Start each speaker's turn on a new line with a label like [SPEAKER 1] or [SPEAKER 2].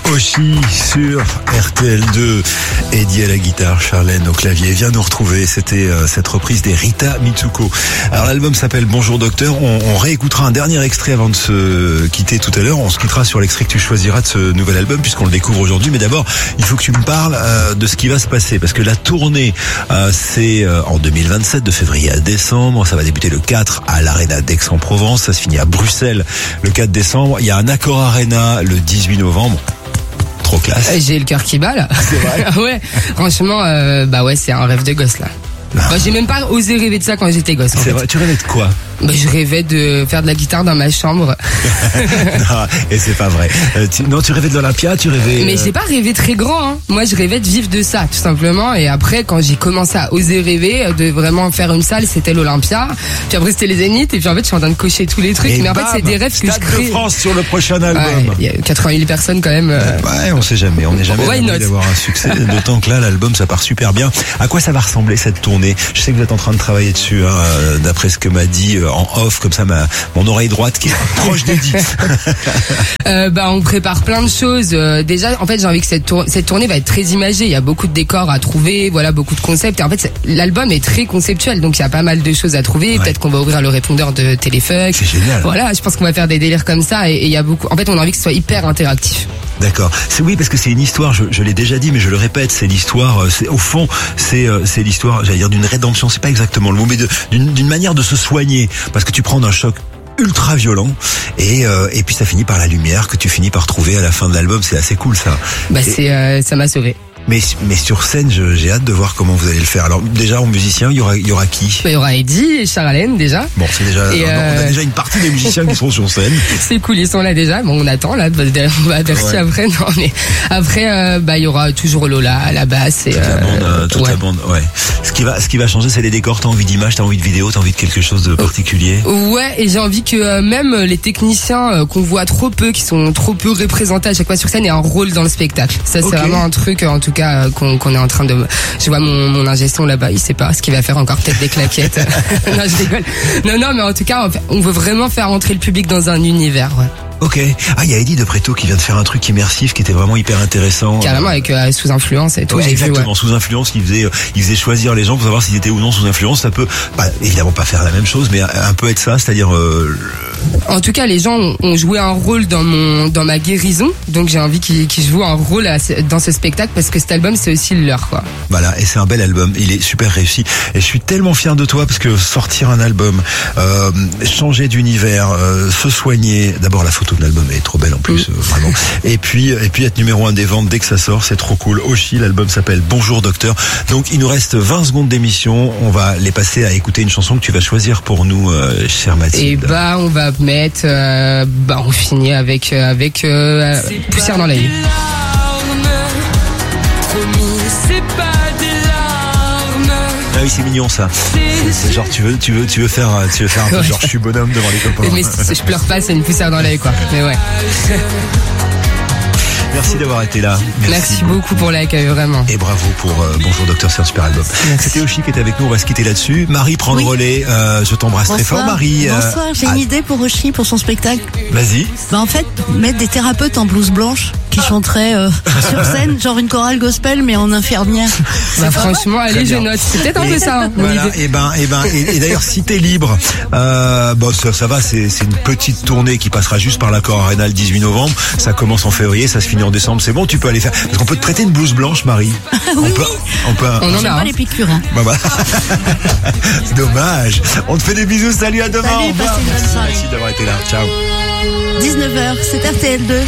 [SPEAKER 1] Oshi sur RTL2, Eddie à la guitare, Charlène au clavier. Viens nous retrouver, c'était cette reprise des Rita Mitsuko. Alors l'album s'appelle Bonjour Docteur, on réécoutera un dernier extrait avant de se quitter tout à l'heure. On se quittera sur l'extrait que tu choisiras de ce nouvel album puisqu'on le découvre aujourd'hui. Mais d'abord, il faut que tu me parles de ce qui va se passer parce que la tournée c'est en 2027, de février à décembre. Ça va débuter le 4 à l'Arena d'Aix-en-Provence, ça se finit à Bruxelles le 4 décembre. Il y a un Accor Arena le 18 novembre. Trop classe.
[SPEAKER 2] J'ai le cœur qui bat là.
[SPEAKER 1] C'est vrai.
[SPEAKER 2] Ouais, franchement, c'est un rêve de gosse là. J'ai même pas osé rêver de ça quand j'étais gosse.
[SPEAKER 1] C'est vrai. Tu rêvais de quoi?
[SPEAKER 2] Je rêvais de faire de la guitare dans ma chambre.
[SPEAKER 1] Non, et c'est pas vrai. Tu rêvais de l'Olympia, tu rêvais.
[SPEAKER 2] Mais j'ai pas rêvé très grand. Hein. Moi, je rêvais de vivre de ça, tout simplement. Et après, quand j'ai commencé à oser rêver de vraiment faire une salle, c'était l'Olympia. Puis après, c'était les Zéniths. Et puis en fait, je suis en train de cocher tous les trucs. Mais en fait, c'est des rêves que je crée.
[SPEAKER 1] Stade de France sur le prochain album.
[SPEAKER 2] Il y a 80 000 personnes quand même.
[SPEAKER 1] Ouais, on sait jamais. On n'est jamais à d'avoir un succès. D'autant que là, l'album, ça part super bien. À quoi ça va ressembler cette tournée? Je sais que vous êtes en train de travailler dessus, hein, d'après ce que m'a dit en off, comme ça, mon oreille droite qui est proche d'Eddie.
[SPEAKER 2] On prépare plein de choses. Déjà, en fait, j'ai envie que cette tournée va être très imagée. Il y a beaucoup de décors à trouver, voilà, beaucoup de concepts. Et en fait, l'album est très conceptuel, donc il y a pas mal de choses à trouver. Ouais. Peut-être qu'on va ouvrir le répondeur de Téléfuck.
[SPEAKER 1] C'est génial.
[SPEAKER 2] Voilà, je pense qu'on va faire des délires comme ça. Et il y a beaucoup. En fait, on a envie que ce soit hyper interactif.
[SPEAKER 1] D'accord. Oui, parce que c'est une histoire. Je l'ai déjà dit, mais je le répète. C'est l'histoire. Au fond, c'est l'histoire. J'allais dire d'une rédemption. C'est pas exactement le mot, mais d'une manière de se soigner, parce que tu prends un choc ultra violent et puis ça finit par la lumière que tu finis par trouver à la fin de l'album. C'est assez cool ça.
[SPEAKER 2] Ça m'a sauvé.
[SPEAKER 1] Mais sur scène, j'ai hâte de voir comment vous allez le faire. Alors déjà en musicien, il y aura qui?
[SPEAKER 2] Il y aura Eddie et Charlène déjà.
[SPEAKER 1] Bon, c'est déjà. On a déjà une partie des musiciens qui sont sur scène.
[SPEAKER 2] C'est cool, ils sont là déjà. Bon, on attend là. On va merci après. Non, mais après, il y aura toujours Lola à la basse et
[SPEAKER 1] toute la bande. Ouais. Ce qui va changer, c'est les décors. T'as envie d'image, t'as envie de vidéo, t'as envie de quelque chose de particulier.
[SPEAKER 2] Ouais, et j'ai envie que même les techniciens qu'on voit trop peu, qui sont trop peu représentés à chaque fois sur scène, aient un rôle dans le spectacle. Ça, c'est vraiment un truc, en tout cas, qu'on est en train de. Je vois mon ingé son là-bas, il sait pas ce qu'il va faire encore, peut-être des claquettes. Non, je rigole. Non, mais en tout cas, on veut vraiment faire entrer le public dans un univers. Ouais.
[SPEAKER 1] Ok. Il y a Eddie de Préto qui vient de faire un truc immersif qui était vraiment hyper intéressant.
[SPEAKER 2] Carrément avec Sous Influence et tout.
[SPEAKER 1] Ouais, exactement, Sous Influence, il faisait choisir les gens pour savoir s'ils étaient ou non sous influence. Ça peut, évidemment pas faire la même chose, mais un peu être ça, c'est-à-dire.
[SPEAKER 2] En tout cas, les gens ont joué un rôle dans ma guérison, donc j'ai envie qu'ils jouent un rôle dans ce spectacle parce que cet album c'est aussi le leur, quoi.
[SPEAKER 1] Voilà, et c'est un bel album, il est super réussi. Et je suis tellement fier de toi parce que sortir un album, changer d'univers, se soigner. D'abord la photo de l'album est trop belle en plus, vraiment. Et puis être numéro 1 des ventes dès que ça sort, c'est trop cool. Oshi, l'album s'appelle Bonjour Docteur. Donc il nous reste 20 secondes d'émission. On va les passer à écouter une chanson que tu vas choisir pour nous, chère Mathilde.
[SPEAKER 2] Et on va mettre, on finit avec Poussière dans la nuit.
[SPEAKER 1] Ah oui, c'est mignon ça. C'est genre tu veux faire un peu genre je suis bonhomme devant les copains.
[SPEAKER 2] Mais je pleure pas, c'est une poussière dans l'œil quoi. Mais ouais.
[SPEAKER 1] Merci d'avoir été là.
[SPEAKER 2] Merci beaucoup pour l'accueil, vraiment.
[SPEAKER 1] Et bravo pour Bonjour Docteur, c'est un super album. C'était Oshi qui était avec nous, on va se quitter là-dessus. Marie prend le relais, je t'embrasse très fort Marie.
[SPEAKER 3] Bonsoir, j'ai une idée pour Oshi, pour son spectacle.
[SPEAKER 1] Vas-y.
[SPEAKER 3] En fait, mettre des thérapeutes en blouse blanche qui chanteraient sur scène, genre une chorale gospel mais en infirmière.
[SPEAKER 2] Franchement, allez, je note. C'est peut-être un peu ça. Hein,
[SPEAKER 1] voilà, et d'ailleurs si t'es libre, ça va, c'est une petite tournée qui passera juste par l'Accor Arena le 18 novembre. Ça commence en février, ça se finit en décembre, c'est bon, tu peux aller faire. Parce qu'on peut te prêter une blouse blanche, Marie.
[SPEAKER 3] Oui,
[SPEAKER 1] on
[SPEAKER 3] en a les piqûres. Hein.
[SPEAKER 1] C'est dommage. On te fait des bisous, salut, à demain.
[SPEAKER 3] Salut,
[SPEAKER 1] au revoir. Merci d'avoir été là. Ciao.
[SPEAKER 3] 19h, c'est RTL2.